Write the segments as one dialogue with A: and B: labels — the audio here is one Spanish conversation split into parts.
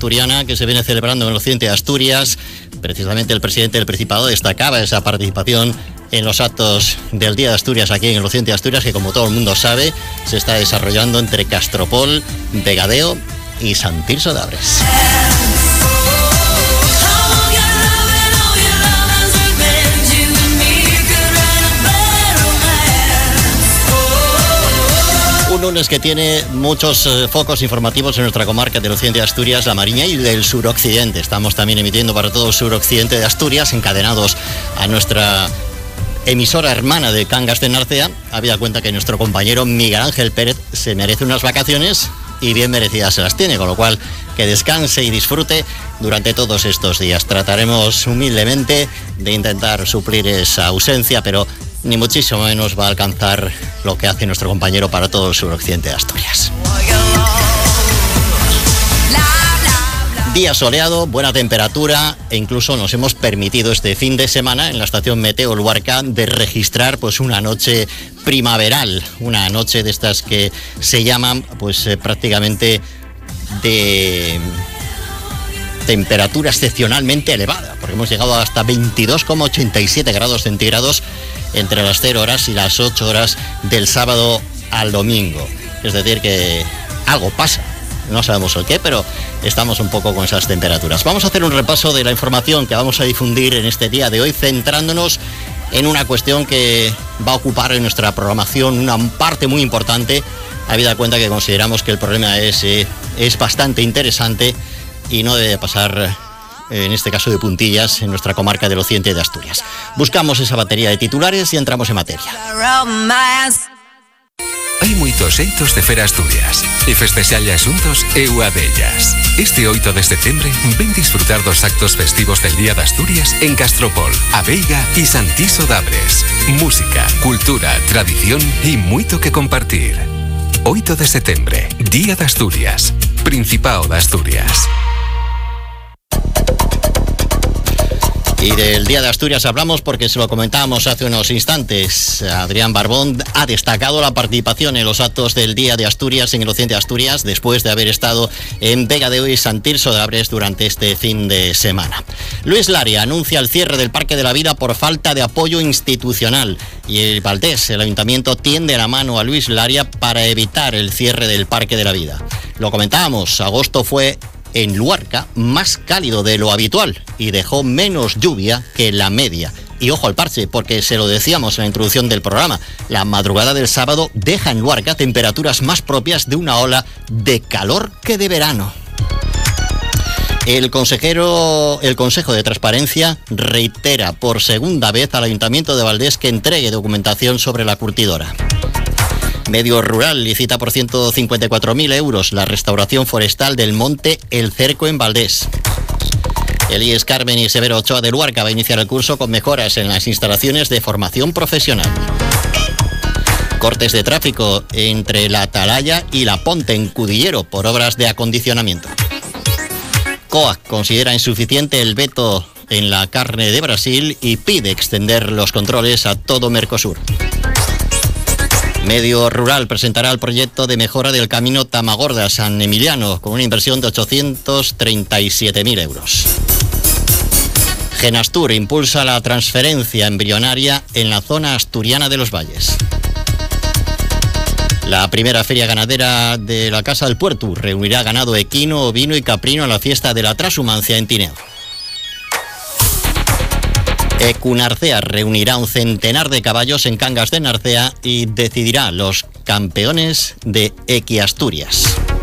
A: asturiana que se viene celebrando en el occidente de Asturias. Precisamente el presidente del Principado destacaba esa participación en los actos del Día de Asturias aquí en el occidente de Asturias, que como todo el mundo sabe, se está desarrollando entre Castropol, Vegadeo y Sant Tirso d'Abres. Un lunes que tiene muchos focos informativos en nuestra comarca del occidente de Asturias, La Mariña y del suroccidente. Estamos también emitiendo para todo el suroccidente de Asturias, encadenados a nuestra emisora hermana de Cangas de Narcea. Habida cuenta que nuestro compañero Miguel Ángel Pérez se merece unas vacaciones y bien merecidas se las tiene, con lo cual que descanse y disfrute durante todos estos días. Trataremos humildemente de intentar suplir esa ausencia, pero ni muchísimo menos va a alcanzar lo que hace nuestro compañero para todo el suroccidente de Asturias. Día soleado, buena temperatura e incluso nos hemos permitido este fin de semana en la estación Meteo Luarca de registrar pues una noche primaveral, una noche de estas que se llaman pues prácticamente de temperatura excepcionalmente elevada, porque hemos llegado hasta 22,87 grados centígrados entre las 0 horas y las 8 horas del sábado al domingo. Es decir que algo pasa. No sabemos el qué, pero estamos un poco con esas temperaturas. Vamos a hacer un repaso de la información que vamos a difundir en este día de hoy, centrándonos en una cuestión que va a ocupar en nuestra programación una parte muy importante, habida cuenta que consideramos que el problema es bastante interesante y no debe pasar, en este caso, de puntillas en nuestra comarca del occidente de Asturias. Buscamos esa batería de titulares y entramos en materia.
B: Hai moitos xeitos de fer Asturias e festexalle asuntos e unha dellas. Este 8 de setembro ven disfrutar dos actos festivos del Día de Asturias en Castropol, A Veiga e Sant Tirso d'Abres. Música, cultura, tradición e moito que compartir. 8 de setembro, Día de Asturias, Principado de Asturias.
A: Y del Día de Asturias hablamos porque se lo comentábamos hace unos instantes. Adrián Barbón ha destacado la participación en los actos del Día de Asturias en el occidente de Asturias después de haber estado en Vegadeo y Sant Tirso d'Abres durante este fin de semana. Luis Laria anuncia el cierre del Parque de la Vida por falta de apoyo institucional. Y el Valdés, el ayuntamiento, tiende la mano a Luis Laria para evitar el cierre del Parque de la Vida. Lo comentábamos, agosto fue en Luarca más cálido de lo habitual y dejó menos lluvia que la media. Y ojo al parche, porque se lo decíamos en la introducción del programa, la madrugada del sábado deja en Luarca temperaturas más propias de una ola de calor que de verano. El Consejo de Transparencia reitera por segunda vez al Ayuntamiento de Valdés que entregue documentación sobre la curtidora. Medio Rural licita por 154.000 euros la restauración forestal del monte El Cerco en Valdés. El IES Carmen y Severo Ochoa de Luarca va a iniciar el curso con mejoras en las instalaciones de formación profesional. Cortes de tráfico entre la Atalaya y la Ponte en Cudillero por obras de acondicionamiento. COAC considera insuficiente el veto en la carne de Brasil y pide extender los controles a todo Mercosur. Medio Rural presentará el proyecto de mejora del camino Tamagorda-San Emiliano con una inversión de 837.000 euros. Genastur impulsa la transferencia embrionaria en la zona asturiana de los Valles. La primera feria ganadera de la Casa del Puerto reunirá ganado equino, ovino y caprino en la fiesta de la Trashumancia en Tineo. Ecunarcea reunirá un centenar de caballos en Cangas de Narcea y decidirá los campeones de Ecoasturias,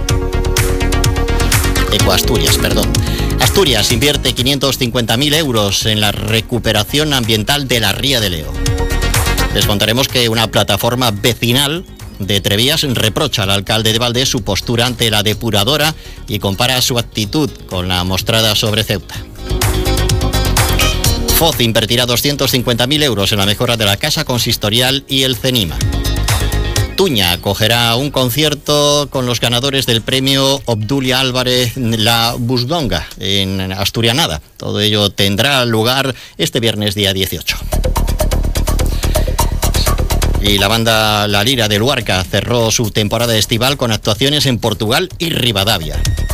A: perdón. Asturias invierte 550.000 euros en la recuperación ambiental de la Ría de Leo. Les contaremos que una plataforma vecinal de Trevías reprocha al alcalde de Valdés su postura ante la depuradora y compara su actitud con la mostrada sobre Ceuta. FOZ invertirá 250.000 euros en la mejora de la casa consistorial y el CENIMA. Tuña acogerá un concierto con los ganadores del premio Obdulia Álvarez La Busdonga en Asturianada. Todo ello tendrá lugar este viernes día 18. Y la banda La Lira de Luarca cerró su temporada estival con actuaciones en Portugal y Ribadavia.